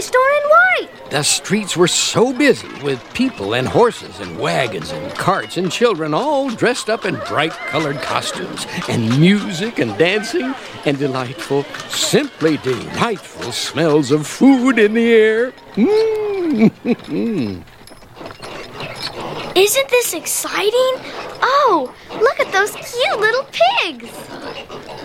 store in white. The streets were so busy with people and horses and wagons and carts and children all dressed up in bright-colored costumes, and music and dancing and delightful, simply delightful smells of food in the air. Isn't this exciting? Oh, look at those cute little pigs.